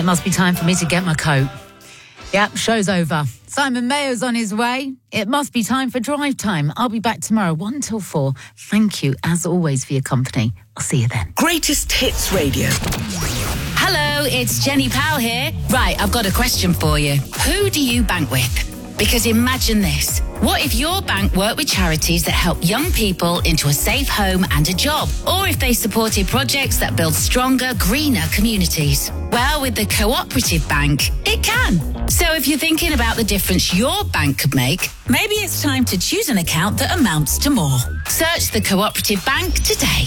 it must be time for me to get my coat. Yep, show's over. Simon Mayo's on his way. It must be time for drive time. I'll be back tomorrow, 1 till 4. Thank you, as always, for your company. I'll see you then. Greatest Hits Radio. Hello, it's Jenny Powell here. Right, I've got a question for you. Who do you bank with? Because imagine this. What if your bank worked with charities that help young people into a safe home and a job? Or if they supported projects that build stronger, greener communities? Well, with the Cooperative Bank, it can. So if you're thinking about the difference your bank could make, maybe it's time to choose an account that amounts to more. Search the Cooperative Bank today.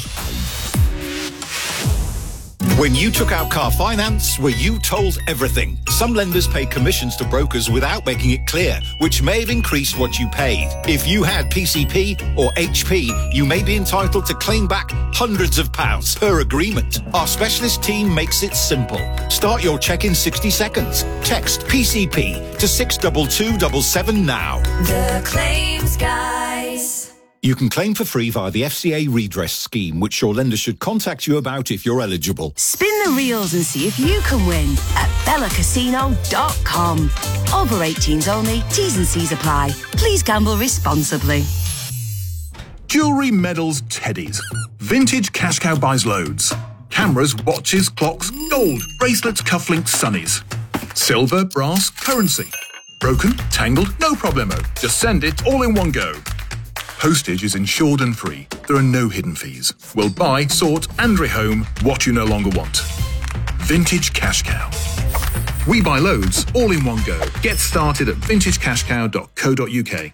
When you took out car finance, were you told everything? Some lenders pay commissions to brokers without making it clear, which may have increased what you paid. If you had PCP or HP, you may be entitled to claim back hundreds of pounds per agreement. Our specialist team makes it simple. Start your check in 60 seconds. Text PCP to 62277 now. The Claims Guys. You can claim for free via the FCA redress scheme, which your lender should contact you about if you're eligible. Spin the reels and see if you can win at bellacasino.com. Over 18s only. T's and C's apply. Please gamble responsibly. Jewellery, medals, teddies. Vintage Cash Cow buys loads. Cameras, watches, clocks, gold, bracelets, cufflinks, sunnies. Silver, brass, currency. Broken, tangled, no problemo. Just send it all in one go. Postage is insured and free. There are no hidden fees. We'll buy, sort and rehome what you no longer want. Vintage Cash Cow. We buy loads, all in one go. Get started at vintagecashcow.co.uk.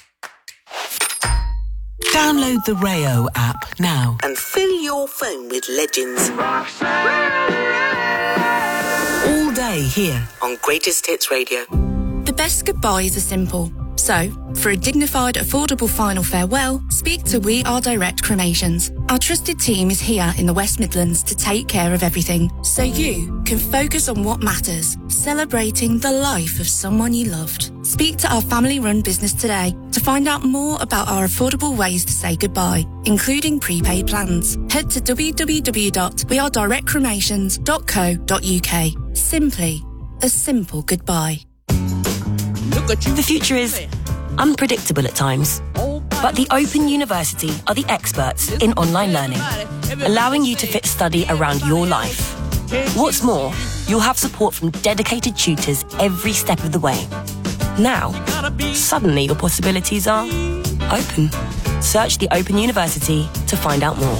Download the Rayo app now and fill your phone with legends. All day here on Greatest Hits Radio. The best goodbyes are simple. So, for a dignified, affordable final farewell, speak to We Are Direct Cremations. Our trusted team is here in the West Midlands to take care of everything, so you can focus on what matters, celebrating the life of someone you loved. Speak to our family-run business today to find out more about our affordable ways to say goodbye, including prepaid plans. Head to www.wearedirectcremations.co.uk. Simply a simple goodbye. The future is unpredictable at times, but the Open University are the experts in online learning, allowing you to fit study around your life. What's more, you'll have support from dedicated tutors every step of the way. Now, suddenly your possibilities are open. Search the Open University to find out more.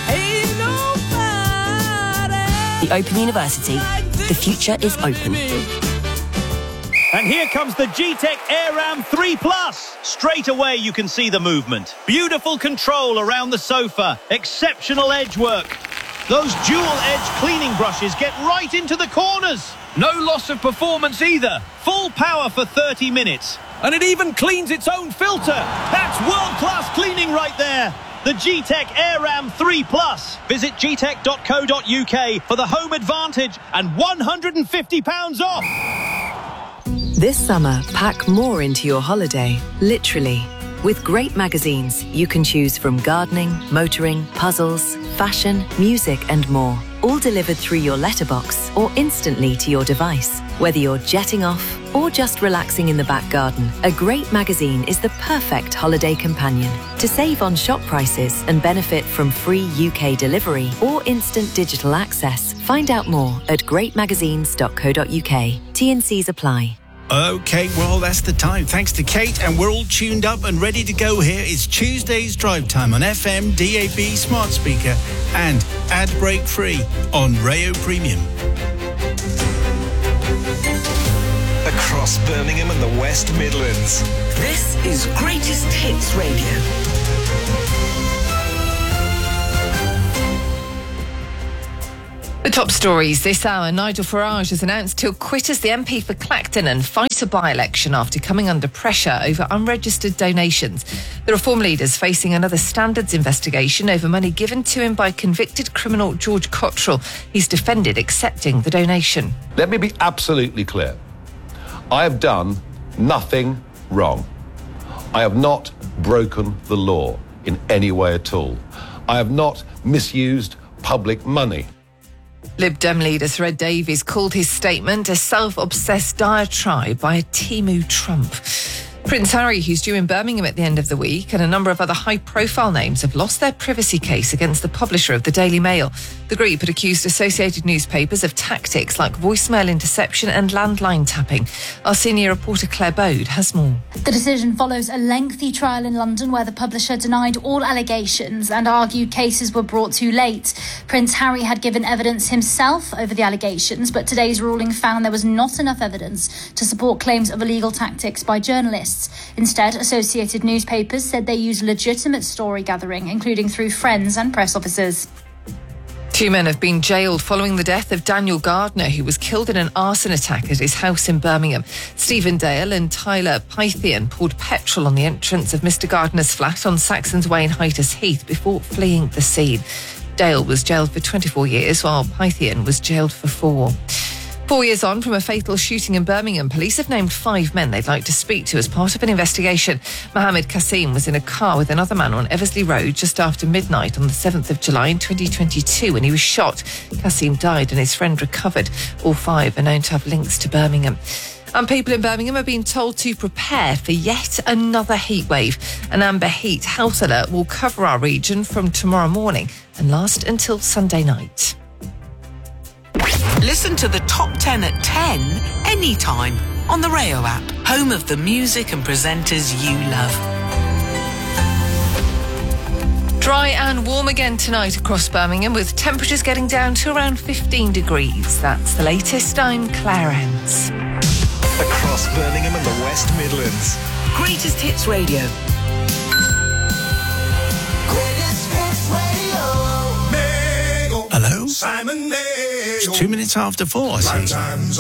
The Open University. The future is open. And here comes the G-Tech AirRam 3 Plus. Straight away you can see the movement. Beautiful control around the sofa. Exceptional edge work. Those dual-edge cleaning brushes get right into the corners. No loss of performance either. Full power for 30 minutes. And it even cleans its own filter. That's world-class cleaning right there. The G-Tech AirRam 3 Plus. Visit gtech.co.uk for the home advantage and £150 off. This summer, pack more into your holiday, literally. With great magazines, you can choose from gardening, motoring, puzzles, fashion, music and more. All delivered through your letterbox or instantly to your device. Whether you're jetting off or just relaxing in the back garden, a great magazine is the perfect holiday companion. To save on shop prices and benefit from free UK delivery or instant digital access, find out more at greatmagazines.co.uk. T&Cs apply. Okay, well, that's the time. Thanks to Kate, and we're all tuned up and ready to go here. It's Tuesday's Drive Time on FM, DAB, smart speaker, and ad break free on Rayo Premium. Across Birmingham and the West Midlands. This is Greatest Hits Radio. The top stories this hour. Nigel Farage has announced he'll quit as the MP for Clacton and fight a by-election after coming under pressure over unregistered donations. The Reform leader's facing another standards investigation over money given to him by convicted criminal George Cottrell. He's defended accepting the donation. Let me be absolutely clear. I have done nothing wrong. I have not broken the law in any way at all. I have not misused public money. Lib Dem leader Red Davies called his statement a self-obsessed diatribe by a Timu Trump. Prince Harry, who's due in Birmingham at the end of the week, and a number of other high-profile names have lost their privacy case against the publisher of the Daily Mail. The group had accused Associated Newspapers of tactics like voicemail interception and landline tapping. Our senior reporter Claire Bode has more. The decision follows a lengthy trial in London where the publisher denied all allegations and argued cases were brought too late. Prince Harry had given evidence himself over the allegations, but today's ruling found there was not enough evidence to support claims of illegal tactics by journalists. Instead, Associated Newspapers said they used legitimate story gathering, including through friends and press officers. 2 men have been jailed following the death of Daniel Gardner, who was killed in an arson attack at his house in Birmingham. Stephen Dale and Tyler Pythian poured petrol on the entrance of Mr Gardner's flat on Saxon's Way in Hyters Heath before fleeing the scene. Dale was jailed for 24 years, while Pythian was jailed for 4. 4 years on from a fatal shooting in Birmingham, police have named 5 men they'd like to speak to as part of an investigation. Mohammed Kassim was in a car with another man on Eversley Road just after midnight on the 7th of July in 2022 when he was shot. Kassim died and his friend recovered. All 5 are known to have links to Birmingham. And people in Birmingham are being told to prepare for yet another heat wave. An amber heat health alert will cover our region from tomorrow morning and last until Sunday night. Listen to the top 10 at 10 anytime on the Rayo app, home of the music and presenters you love. Dry and warm again tonight across Birmingham, with temperatures getting down to around 15 degrees. That's the latest. I'm Claire Enns. Across Birmingham and the West Midlands. Greatest Hits Radio. Hello? Simon Day. It's 2 minutes after 4, I see.